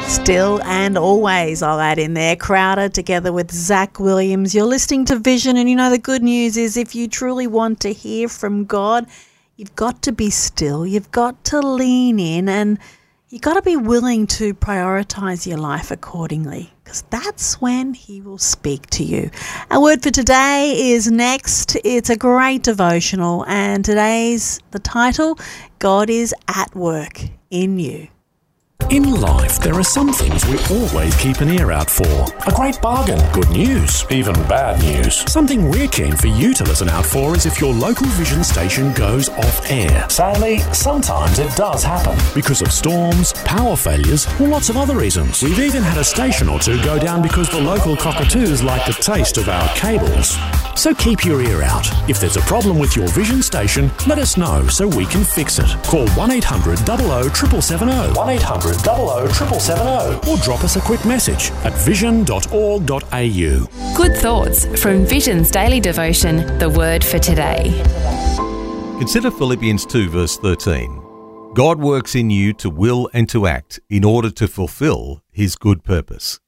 Still and Always, I'll add in there. Crowder together with Zach Williams. You're listening to Vision, and you know the good news is if you truly want to hear from God, you've got to be still. You've got to lean in, and you've got to be willing to prioritise your life accordingly, because that's when He will speak to you. Our word for today is next. It's a great devotional, and the title, God is at work in you. In life, there are some things we always keep an ear out for. A great bargain, good news, even bad news. Something we're keen for you to listen out for is if your local Vision station goes off air. Sadly, sometimes it does happen. Because of storms, power failures, or lots of other reasons. We've even had a station or two go down because the local cockatoos like the taste of our cables. So keep your ear out. If there's a problem with your Vision station, let us know so we can fix it. Call 1-800 00 770, 1-800 00 770, or drop us a quick message at vision.org.au. Good thoughts from Vision's daily devotion, the word for today. Consider Philippians 2 verse 13. God works in you to will and to act in order to fulfill His good purpose.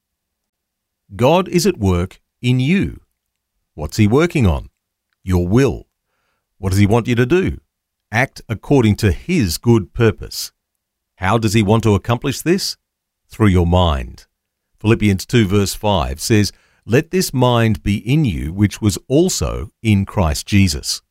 God is at work in you. What's He working on? Your will. What does He want you to do? Act according to His good purpose. How does He want to accomplish this? Through your mind. Philippians 2 verse 5 says, "Let this mind be in you, which was also in Christ Jesus."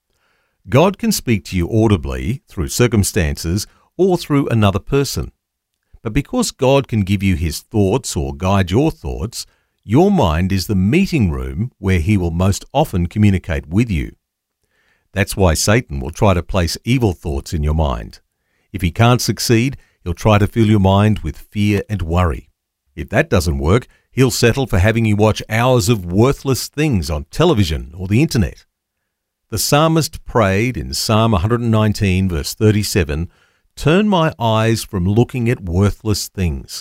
God can speak to you audibly through circumstances or through another person. But because God can give you His thoughts or guide your thoughts, your mind is the meeting room where He will most often communicate with you. That's why Satan will try to place evil thoughts in your mind. If he can't succeed, he'll try to fill your mind with fear and worry. If that doesn't work, he'll settle for having you watch hours of worthless things on television or the internet. The psalmist prayed in Psalm 119 verse 37, "Turn my eyes from looking at worthless things."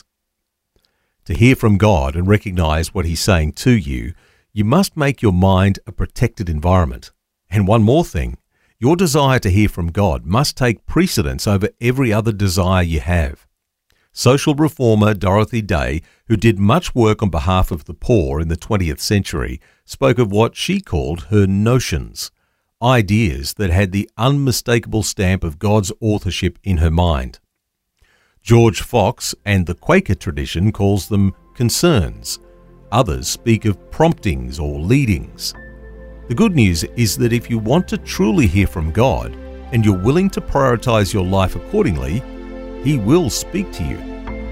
To hear from God and recognize what He's saying to you, you must make your mind a protected environment. And one more thing, your desire to hear from God must take precedence over every other desire you have. Social reformer Dorothy Day, who did much work on behalf of the poor in the 20th century, spoke of what she called her notions, ideas that had the unmistakable stamp of God's authorship in her mind. George Fox and the Quaker tradition calls them concerns. Others speak of promptings or leadings. The good news is that if you want to truly hear from God and you're willing to prioritize your life accordingly, He will speak to you.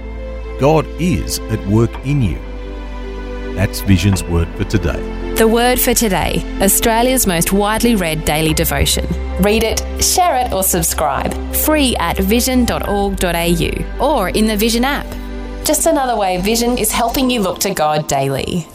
God is at work in you. That's Vision's word for today. The word for today, Australia's most widely read daily devotion. Read it, share it, or subscribe. Free at vision.org.au or in the Vision app. Just another way Vision is helping you look to God daily.